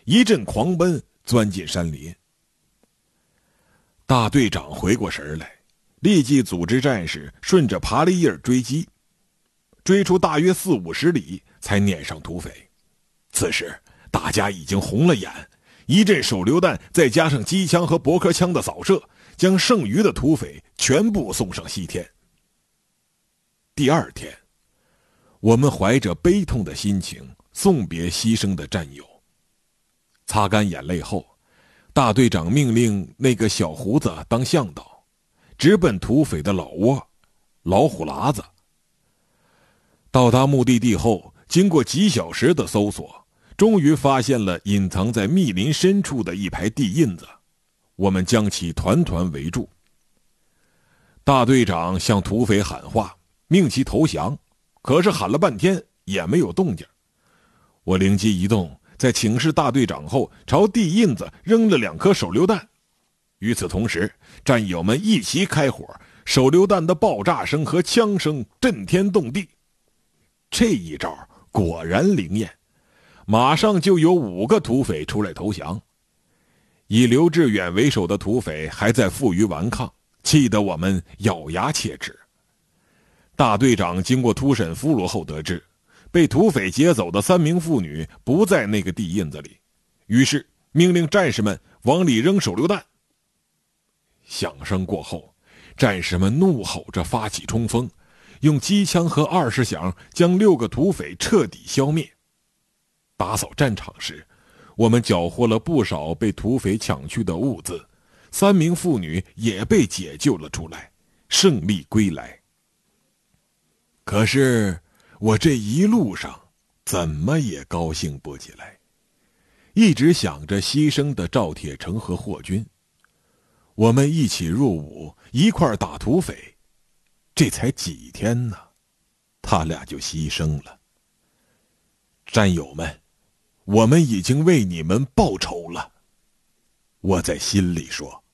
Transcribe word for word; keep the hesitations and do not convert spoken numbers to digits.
一阵狂奔，钻进山林。大队长回过神来，立即组织战士顺着爬犁叶追击，追出大约四五十里，才撵上土匪。此时大家已经红了眼，一阵手榴弹再加上机枪和驳壳枪的扫射，将剩余的土匪全部送上西天。第二天，我们怀着悲痛的心情送别牺牲的战友。擦干眼泪后，大队长命令那个小胡子当向导，直奔土匪的老窝老虎喇子。到达目的地后，经过几小时的搜索，终于发现了隐藏在密林深处的一排地印子，我们将其团团围住。大队长向土匪喊话，命其投降，可是喊了半天也没有动静。我灵机一动，在请示大队长后，朝地印子扔了两颗手榴弹。与此同时，战友们一齐开火，手榴弹的爆炸声和枪声震天动地。这一招果然灵验，马上就有五个土匪出来投降。以刘志远为首的土匪还在负隅顽抗，气得我们咬牙切齿。大队长经过突审俘虏后得知，被土匪劫走的三名妇女不在那个地印子里，于是命令战士们往里扔手榴弹。响声过后，战士们怒吼着发起冲锋，用机枪和二十响将六个土匪彻底消灭。打扫战场时，我们缴获了不少被土匪抢去的物资，三名妇女也被解救了出来，胜利归来。可是我这一路上怎么也高兴不起来，一直想着牺牲的赵铁成和霍军。我们一起入伍，一块打土匪，这才几天呢，他俩就牺牲了。战友们，我们已经为你们报仇了，我在心里说。